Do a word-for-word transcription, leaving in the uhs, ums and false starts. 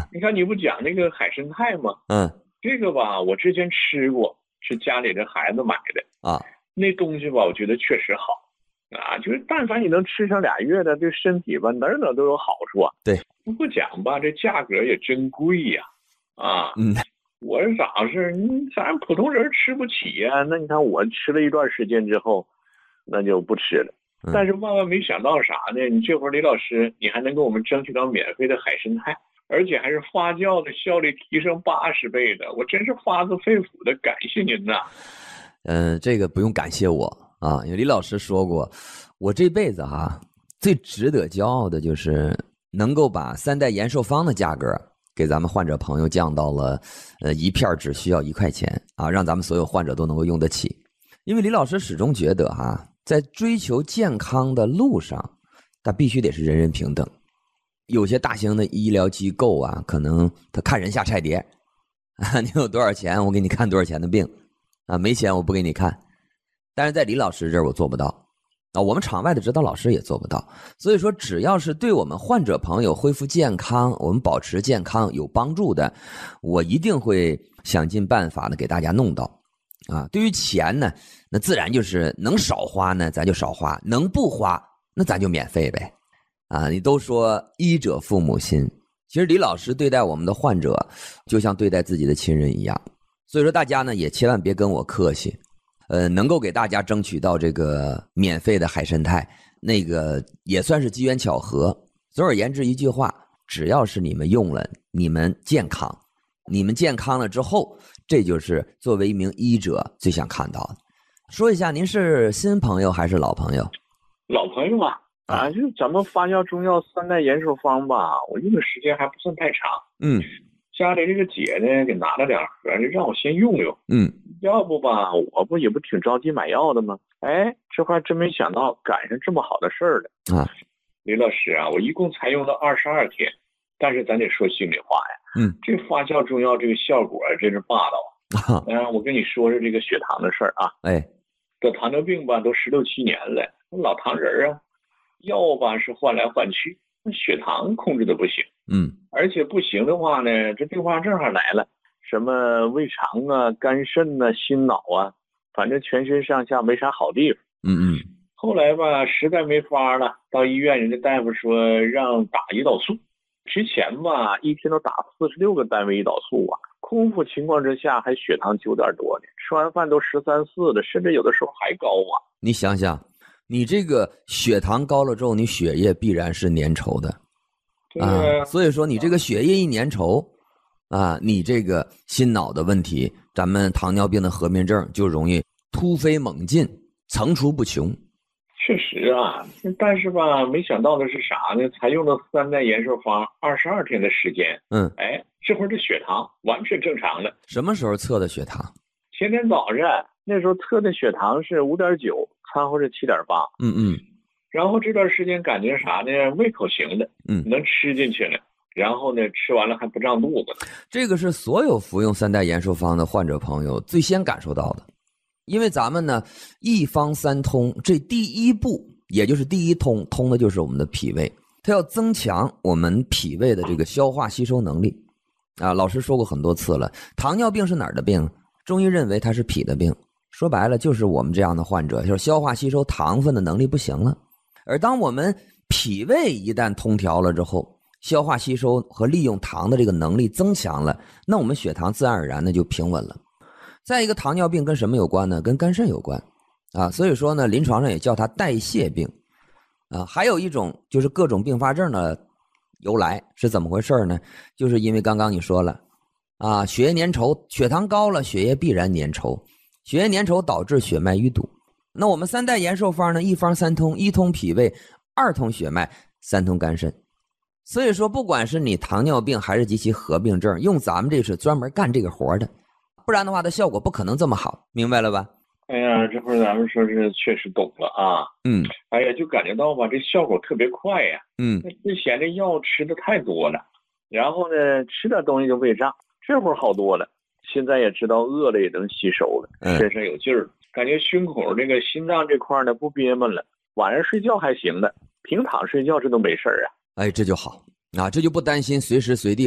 你看你不讲那个海参肽吗？ 嗯， 这个吧，我之前吃过，是家里的孩子买的啊。 那东西吧，我觉得确实好啊，就是但凡你能吃上俩月的，对身体吧哪儿哪儿都有好处啊。 对， 不讲吧，这价格也真贵呀，啊， 嗯， 我是咋回事？你咱普通人吃不起呀。那你看我吃了一段时间之后，那就不吃了。 嗯、 但是万万没想到啥呢？你这会儿李老师，你还能给我们争取到免费的海参肽，而且还是发酵的效率提升八十倍的，我真是发自肺腑的感谢您呐。 嗯、呃，这个不用感谢我啊，因为李老师说过，我这辈子哈、啊、最值得骄傲的就是能够把三代延寿方的价格给咱们患者朋友降到了呃一片只需要一块钱啊，让咱们所有患者都能够用得起。因为李老师始终觉得哈、啊，在追求健康的路上，他必须得是人人平等。有些大型的医疗机构啊，可能他看人下菜碟啊，你有多少钱我给你看多少钱的病啊，没钱我不给你看。但是在李老师这儿我做不到啊，我们场外的指导老师也做不到。所以说只要是对我们患者朋友恢复健康，我们保持健康有帮助的，我一定会想尽办法的给大家弄到啊。对于钱呢，那自然就是能少花呢咱就少花，能不花那咱就免费呗啊。你都说医者父母心，其实李老师对待我们的患者就像对待自己的亲人一样。所以说大家呢也千万别跟我客气，呃，能够给大家争取到这个免费的海参肽，那个也算是机缘巧合。总而言之一句话，只要是你们用了，你们健康，你们健康了之后，这就是作为一名医者最想看到的。说一下，您是新朋友还是老朋友？ 老朋友啊，啊，就是咱们发酵中药三代延寿方吧，我用的时间还不算太长。 嗯。 家里这个姐呢，给拿了两盒，让我先用用。 嗯， 要不吧，我不也不挺着急买药的吗？哎，这块真没想到赶上这么好的事儿了啊！ 李老师啊，我一共才用了二十二天，但是咱得说心里话呀。 嗯， 这发酵中药这个效果真是霸道啊！嗯，我跟你说说这个血糖的事儿啊。 哎， 得糖尿病吧，都十六七年了，老糖人啊，药吧是换来换去，血糖控制的不行。 嗯， 而且不行的话呢，这并发症还来了，什么胃肠啊、肝肾啊、心脑啊，反正全身上下没啥好地方。 嗯嗯。 后来吧，实在没法了，到医院人家大夫说让打胰岛素。之前吧，一天都打四十六个单位胰岛素啊，空腹情况之下还血糖九点多呢，吃完饭都十三四的，甚至有的时候还高啊。 你想想，你这个血糖高了之后，你血液必然是粘稠的。啊，所以说你这个血液一粘稠啊，你这个心脑的问题，咱们糖尿病的合并症就容易突飞猛进，层出不穷。 确实啊，但是吧，没想到的是啥呢？才用了三代延寿方二十二天的时间， 嗯， 哎，这会儿这血糖完全正常了。 什么时候测的血糖？ 前天早上那时候测的血糖是五点九，餐后是七点八。 嗯嗯。 然后这段时间感觉啥呢？胃口行了， 嗯， 能吃进去了。然后呢，吃完了还不胀肚子。 这个是所有服用三代延寿方的患者朋友最先感受到的，因为咱们呢一方三通，这第一步也就是第一通，通的就是我们的脾胃，它要增强我们脾胃的这个消化吸收能力。啊，老师说过很多次了，糖尿病是哪儿的病？中医认为它是脾的病，说白了就是我们这样的患者，就是消化吸收糖分的能力不行了。而当我们脾胃一旦通调了之后，消化吸收和利用糖的这个能力增强了，那我们血糖自然而然的就平稳了。再一个，糖尿病跟什么有关呢？跟肝肾有关啊，所以说呢，临床上也叫它代谢病啊。还有一种就是各种并发症的由来是怎么回事呢？就是因为刚刚你说了啊，血液粘稠，血糖高了，血液必然粘稠，血液粘稠导致血脉淤堵。那我们三代延寿方呢，一方三通，一通脾胃，二通血脉，三通肝肾。所以说不管是你糖尿病还是及其合并症，用咱们这是专门干这个活的，不然的话它效果不可能这么好，明白了吧？ 哎呀，这会儿咱们说是确实懂了啊。 嗯， 哎呀，就感觉到吧，这效果特别快呀。 嗯， 之前这药吃的太多了，然后呢吃点东西就胃胀，这会儿好多了。现在也知道饿了也能吸收了，身上有劲儿，感觉胸口这个心脏这块呢不憋闷了，晚上睡觉还行的，平躺睡觉这都没事儿啊。 哎，这就好啊，这就不担心随时随地